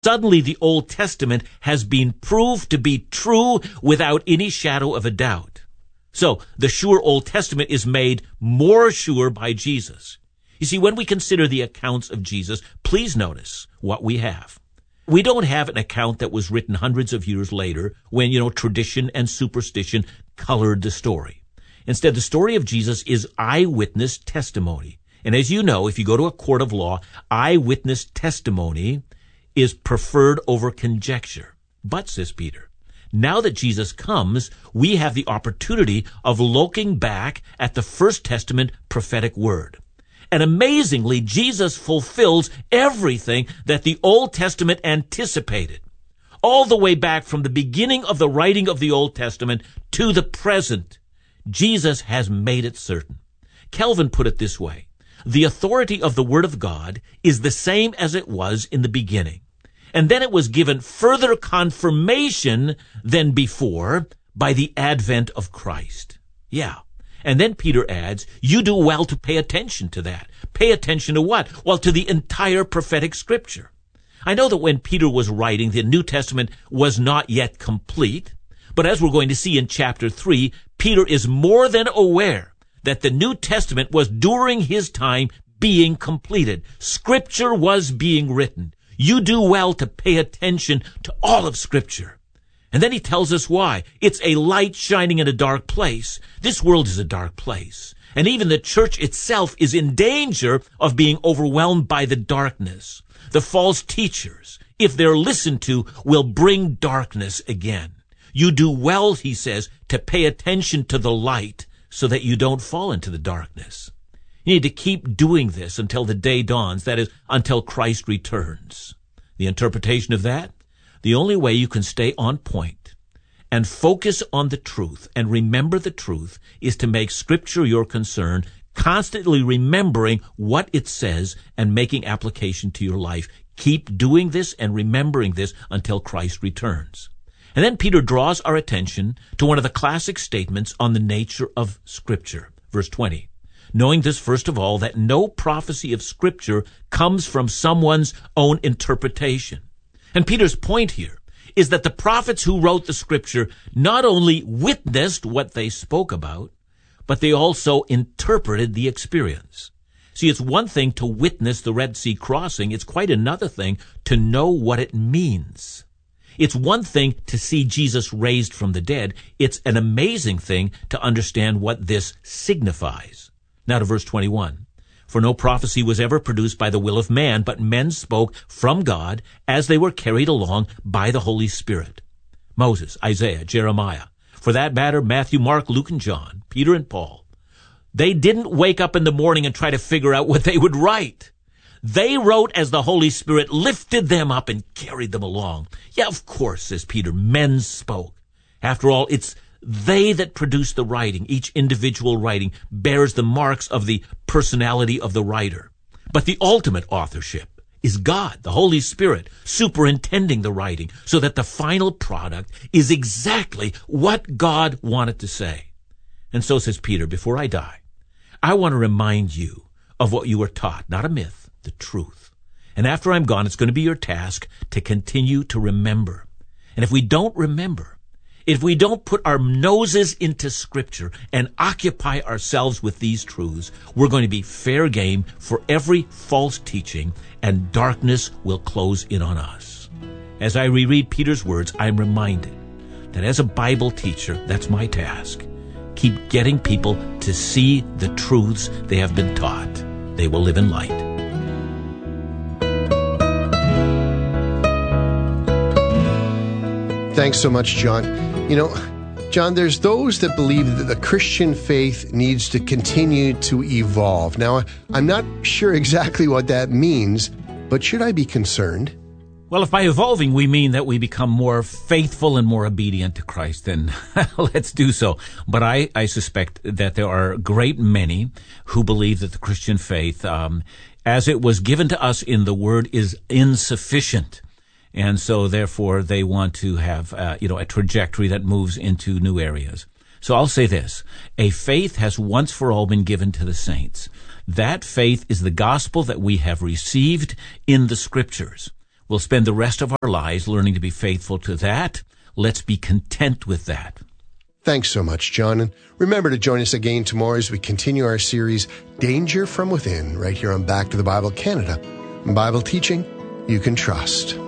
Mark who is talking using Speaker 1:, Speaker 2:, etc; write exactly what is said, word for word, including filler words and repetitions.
Speaker 1: suddenly the Old Testament has been proved to be true without any shadow of a doubt. So the sure Old Testament is made more sure by Jesus. You see, when we consider the accounts of Jesus, please notice what we have. We don't have an account that was written hundreds of years later when, you know, tradition and superstition colored the story. Instead, the story of Jesus is eyewitness testimony. And as you know, if you go to a court of law, eyewitness testimony is preferred over conjecture. But, says Peter, now that Jesus comes, we have the opportunity of looking back at the First Testament prophetic word. And amazingly, Jesus fulfills everything that the Old Testament anticipated. All the way back from the beginning of the writing of the Old Testament to the present, Jesus has made it certain. Calvin put it this way: the authority of the Word of God is the same as it was in the beginning. And then it was given further confirmation than before by the advent of Christ. Yeah. And then Peter adds, you do well to pay attention to that. Pay attention to what? Well, to the entire prophetic scripture. I know that when Peter was writing, the New Testament was not yet complete. But as we're going to see in chapter three, Peter is more than aware that the New Testament was during his time being completed. Scripture was being written. You do well to pay attention to all of Scripture. And then he tells us why. It's a light shining in a dark place. This world is a dark place. And even the church itself is in danger of being overwhelmed by the darkness. The false teachers, if they're listened to, will bring darkness again. You do well, he says, to pay attention to the light so that you don't fall into the darkness. You need to keep doing this until the day dawns, that is, until Christ returns. The interpretation of that? The only way you can stay on point and focus on the truth and remember the truth is to make Scripture your concern, constantly remembering what it says and making application to your life. Keep doing this and remembering this until Christ returns. And then Peter draws our attention to one of the classic statements on the nature of Scripture. Verse twenty. Knowing this, first of all, that no prophecy of Scripture comes from someone's own interpretation. And Peter's point here is that the prophets who wrote the Scripture not only witnessed what they spoke about, but they also interpreted the experience. See, it's one thing to witness the Red Sea crossing. It's quite another thing to know what it means. It's one thing to see Jesus raised from the dead. It's an amazing thing to understand what this signifies. Now to verse twenty-one. For no prophecy was ever produced by the will of man, but men spoke from God as they were carried along by the Holy Spirit. Moses, Isaiah, Jeremiah, for that matter, Matthew, Mark, Luke, and John, Peter and Paul. They didn't wake up in the morning and try to figure out what they would write. They wrote as the Holy Spirit lifted them up and carried them along. Yeah, of course, says Peter, men spoke. After all, it's they that produce the writing. Each individual writing bears the marks of the personality of the writer. But the ultimate authorship is God, the Holy Spirit, superintending the writing so that the final product is exactly what God wanted to say. And so, says Peter, before I die, I want to remind you of what you were taught, not a myth, the truth. And after I'm gone, it's going to be your task to continue to remember. And if we don't remember, if we don't put our noses into Scripture and occupy ourselves with these truths, we're going to be fair game for every false teaching, and darkness will close in on us. As I reread Peter's words, I'm reminded that as a Bible teacher, that's my task. Keep getting people to see the truths they have been taught. They will live in light.
Speaker 2: Thanks so much, John. You know, John, there's those that believe that the Christian faith needs to continue to evolve. Now, I'm not sure exactly what that means, but should I be concerned?
Speaker 1: Well, if by evolving we mean that we become more faithful and more obedient to Christ, then let's do so. But I, I suspect that there are a great many who believe that the Christian faith, um, as it was given to us in the Word, is insufficient. And so, therefore, they want to have, uh, you know, a trajectory that moves into new areas. So I'll say this. A faith has once for all been given to the saints. That faith is the gospel that we have received in the Scriptures. We'll spend the rest of our lives learning to be faithful to that. Let's be content with that.
Speaker 2: Thanks so much, John. And remember to join us again tomorrow as we continue our series, Danger from Within, right here on Back to the Bible Canada. Bible teaching you can trust.